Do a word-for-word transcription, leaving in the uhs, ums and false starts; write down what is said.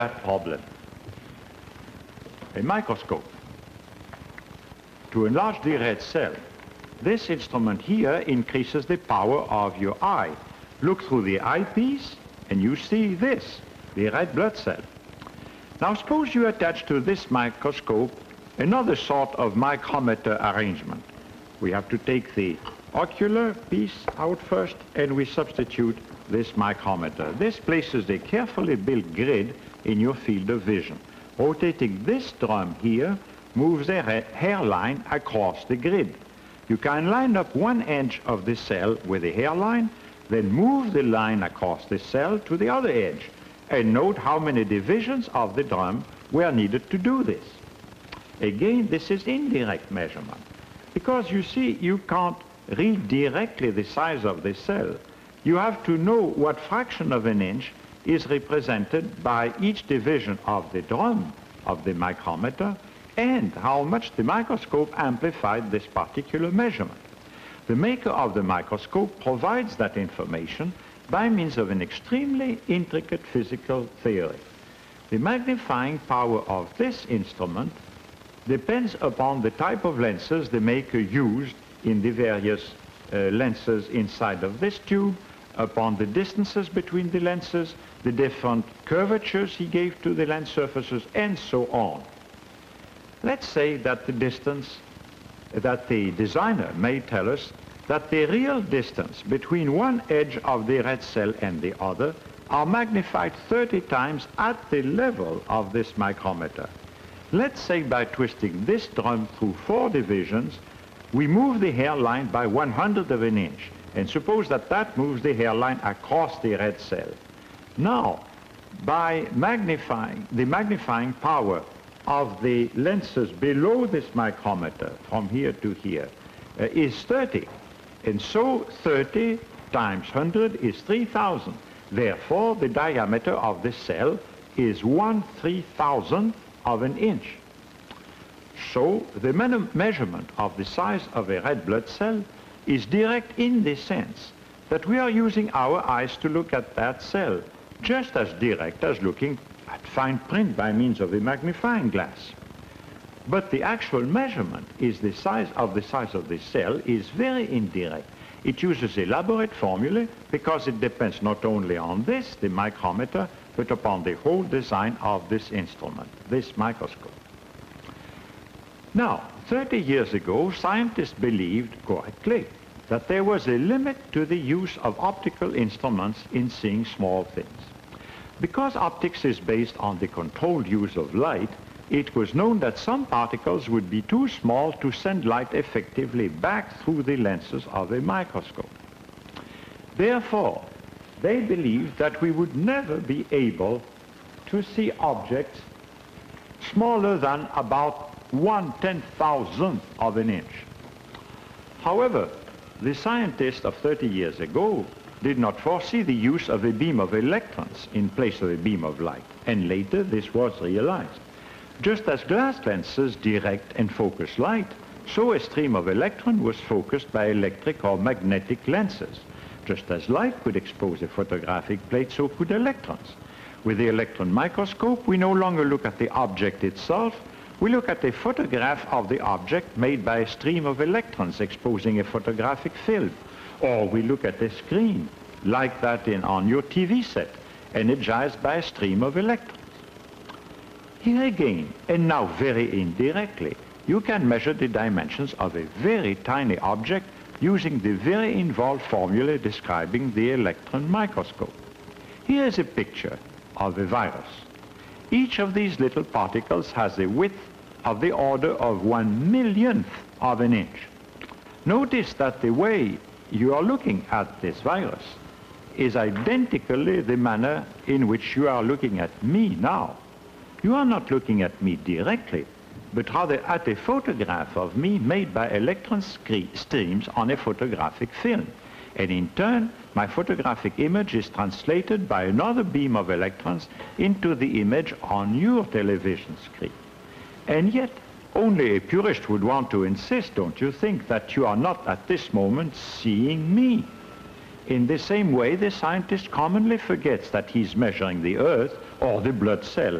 that problem. A microscope. To enlarge the red cell, this instrument here increases the power of your eye. Look through the eyepiece and you see this, the red blood cell. Now suppose you attach to this microscope another sort of micrometer arrangement. We have to take the ocular piece out first and we substitute this micrometer. This places a carefully built grid in your field of vision. Rotating this drum here moves a hairline across the grid. You can line up one edge of the cell with a hairline, then move the line across the cell to the other edge, and note how many divisions of the drum were needed to do this. Again, this is indirect measurement, because you see, you can't read directly the size of the cell. You have to know what fraction of an inch is represented by each division of the drum of the micrometer, and how much the microscope amplified this particular measurement. The maker of the microscope provides that information by means of an extremely intricate physical theory. The magnifying power of this instrument depends upon the type of lenses the maker used in the various uh, lenses inside of this tube, upon the distances between the lenses, the different curvatures he gave to the lens surfaces, and so on. Let's say that the distance, that the designer may tell us that the real distance between one edge of the red cell and the other are magnified thirty times at the level of this micrometer. Let's say by twisting this drum through four divisions, we move the hairline by one hundredth of an inch, and suppose that that moves the hairline across the red cell. Now, by magnifying, the magnifying power of the lenses below this micrometer, from here to here, uh, is thirty. And so thirty times one hundred is three thousand. Therefore, the diameter of the cell is one three thousandth of an inch. So the me measurement of the size of a red blood cell is direct in the sense that we are using our eyes to look at that cell, just as direct as looking at fine print by means of a magnifying glass. But the actual measurement is the size of the size of the cell is very indirect. It uses elaborate formulae because it depends not only on this, the micrometer, but upon the whole design of this instrument, this microscope. Now, thirty years ago, scientists believed correctly that there was a limit to the use of optical instruments in seeing small things. Because optics is based on the controlled use of light, it was known that some particles would be too small to send light effectively back through the lenses of a microscope. Therefore, they believed that we would never be able to see objects smaller than about one ten thousandth of an inch. However, the scientists of thirty years ago did not foresee the use of a beam of electrons in place of a beam of light, and later this was realized. Just as glass lenses direct and focus light, so a stream of electron was focused by electric or magnetic lenses. Just as light could expose a photographic plate, so could electrons. With the electron microscope, we no longer look at the object itself, we look at a photograph of the object made by a stream of electrons exposing a photographic film. Or we look at a screen, like that in, on your T V set, energized by a stream of electrons. Here again, and now very indirectly, you can measure the dimensions of a very tiny object using the very involved formula describing the electron microscope. Here is a picture of a virus. Each of these little particles has a width of the order of one millionth of an inch. Notice that the way you are looking at this virus is identically the manner in which you are looking at me now. You are not looking at me directly, but rather at a photograph of me made by electron streams on a photographic film. And in turn, my photographic image is translated by another beam of electrons into the image on your television screen. And yet, only a purist would want to insist, don't you think, that you are not at this moment seeing me. In the same way, the scientist commonly forgets that he's measuring the Earth or the blood cell.